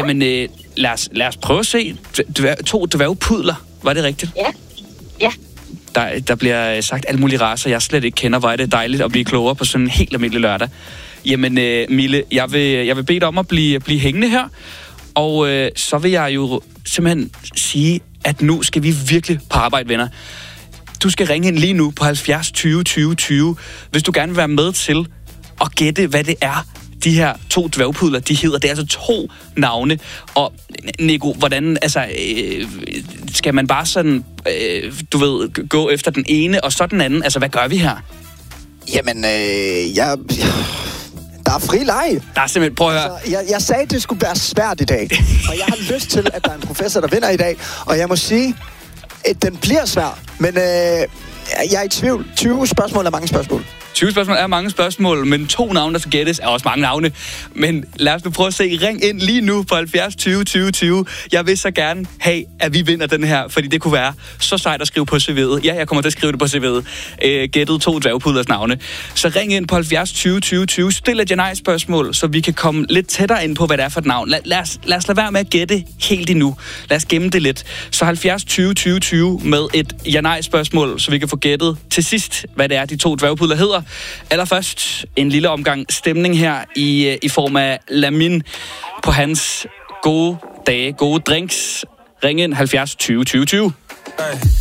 Jamen, lad os prøve at se. 2 dværgpudler, var det rigtigt? Ja. Der bliver sagt alle mulige racer, jeg slet ikke kender. Hvor er det dejligt at blive klogere på sådan en helt almindelig lørdag. Jamen, Mille, jeg vil bede dig om at blive hængende her. Og så vil jeg jo simpelthen sige, at nu skal vi virkelig på arbejde, venner. Du skal ringe ind lige nu på 70 20 20 20, hvis du gerne vil være med til at gætte, hvad det er, de her 2 dværgpudler, de hedder. Det er altså 2 navne. Og Nico, hvordan, altså, skal man bare sådan, du ved, gå efter den ene og så den anden? Altså, hvad gør vi her? Jamen, der er fri leg. Der er simpelthen, prøv at høre. Altså, jeg sagde, at det skulle være svært i dag. Og jeg har lyst til, at der er en professor, der vinder i dag. Og jeg må sige, at den bliver svær. Men jeg er i tvivl. 20 spørgsmål er mange spørgsmål. 20 spørgsmål er mange spørgsmål, men 2 navne, der skal gættes, er også mange navne. Men lad os nu prøve at se. Ring ind lige nu på 70 20 20 20. Jeg vil så gerne have, at vi vinder den her, fordi det kunne være så sejt at skrive på CV'et. Ja, jeg kommer til at skrive det på CV'et. Gættet 2 dværgpudlers navne. Så ring ind på 70 20 20 20. Stil et ja-nej-spørgsmål, så vi kan komme lidt tættere ind på, hvad det er for et navn. Lad os lade være med at gætte helt endnu. Lad os gemme det lidt. Så 70 20 20 20 med et ja-nej-spørgsmål, så vi kan få gættet til sidst, hvad det er, de 2 dværgpudler hedder. Allerførst en lille omgang stemning her i form af Lamin på hans gode dage, gode drinks. Ring ind 70 20 20 20.